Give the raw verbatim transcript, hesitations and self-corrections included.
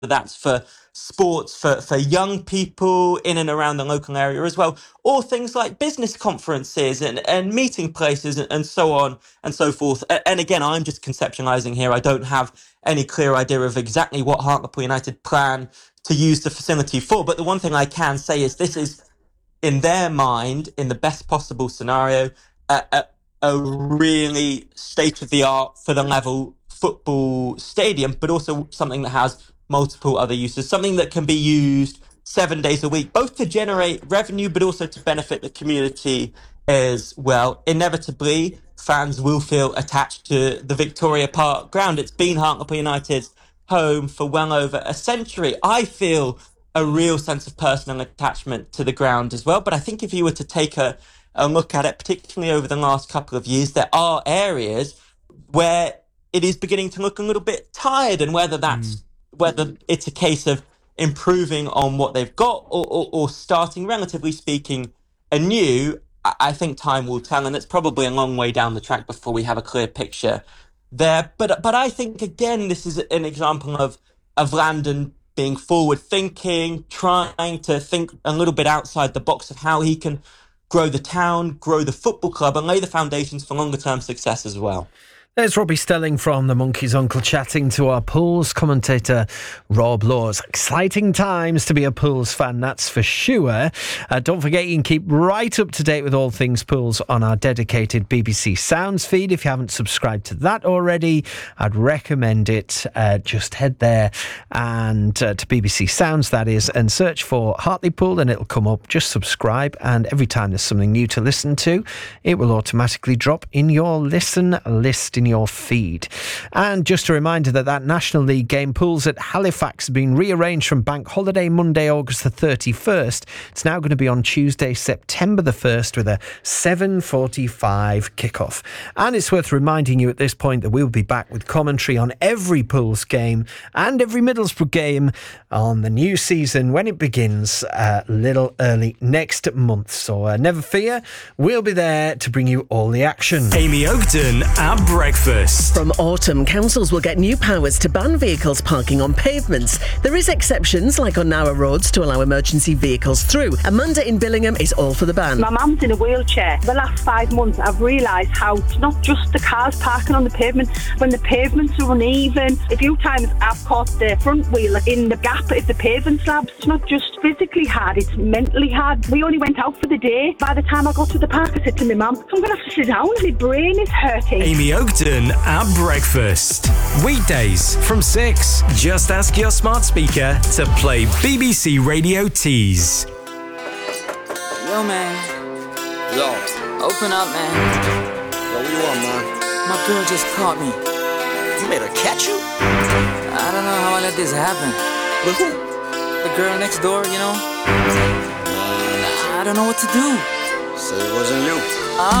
that's for sports for, for young people in and around the local area as well, or things like business conferences and, and meeting places and, and so on and so forth. And again, I'm just conceptualizing here. I don't have any clear idea of exactly what Hartlepool United plan to use the facility for. But the one thing I can say is this is, in their mind, in the best possible scenario, a, a, a really state-of-the-art for the level football stadium, but also something that has multiple other uses, something that can be used seven days a week, both to generate revenue, but also to benefit the community as well. Inevitably, fans will feel attached to the Victoria Park ground. It's been Hartlepool United's home for well over a century. I feel a real sense of personal attachment to the ground as well. But I think if you were to take a, a look at it, particularly over the last couple of years, there are areas where it is beginning to look a little bit tired, and whether that's mm. whether it's a case of improving on what they've got or, or, or starting, relatively speaking, anew, I think time will tell, and it's probably a long way down the track before we have a clear picture there. But but I think, again, this is an example of, of Landon being forward-thinking, trying to think a little bit outside the box of how he can grow the town, grow the football club, and lay the foundations for longer-term success as well. There's Robbie Stelling from The Monkey's Uncle chatting to our Pools commentator Rob Laws. Exciting times to be a Pools fan, that's for sure. Uh, don't forget you can keep right up to date with all things Pools on our dedicated B B C Sounds feed. If you haven't subscribed to that already, I'd recommend it. Uh, just head there and uh, to B B C Sounds, that is, and search for Hartlepool and it'll come up. Just subscribe, and every time there's something new to listen to, it will automatically drop in your listen list in your feed. And just a reminder that that National League game, Pools at Halifax, has been rearranged from Bank Holiday Monday, August the thirty-first. It's now going to be on Tuesday, September the first, with a seven forty-five kickoff. And it's worth reminding you at this point that we'll be back with commentary on every Pools game and every Middlesbrough game on the new season when it begins a little early next month. So uh, never fear, we'll be there to bring you all the action. Amy Oakton at breakfast. From autumn, councils will get new powers to ban vehicles parking on pavements. There is exceptions, like on narrow roads, to allow emergency vehicles through. Amanda in Billingham is all for the ban. My mum's in a wheelchair. The last five months, I've realised how it's not just the cars parking on the pavement. When the pavements are uneven, a few times I've caught the front wheel in the gap of the pavement slabs. It's not just physically hard, it's mentally hard. We only went out for the day. By the time I got to the park, I said to my mum, I'm going to have to sit down. My brain is hurting. Amy Oakton at breakfast. Weekdays from six. Just ask your smart speaker to play B B C Radio Tees. Yo, man. Yo. Open up, man. Yo, what you want, man? My girl just caught me. You made her catch you? I don't know how I let this happen. With who? The girl next door, you know? Man. I don't know what to do. Say it wasn't you. Uh,